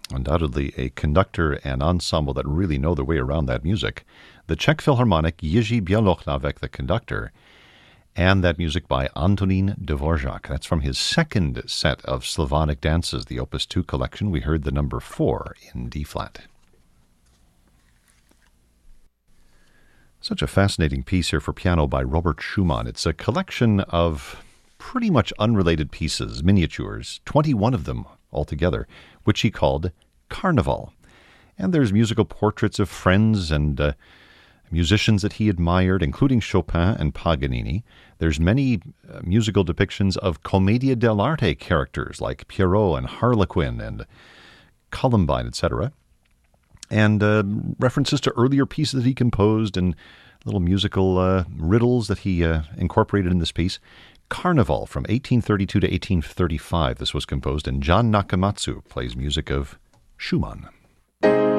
Undoubtedly a conductor and ensemble that really know their way around that music. The Czech Philharmonic, Jiří Bělohlávek, the conductor, and that music by Antonín Dvořák. That's from his second set of Slavonic dances, the Opus 2 collection. We heard the number 4 in D-flat. Such a fascinating piece here for piano by Robert Schumann. It's a collection of pretty much unrelated pieces, miniatures, 21 of them altogether, which he called Carnival. And there's musical portraits of friends and musicians that he admired, including Chopin and Paganini. There's many musical depictions of Commedia dell'arte characters like Pierrot and Harlequin and Columbine, etc. And references to earlier pieces that he composed and little musical riddles that he incorporated in this piece. Carnival from 1832 to 1835. This was composed, and John Nakamatsu plays music of Schumann.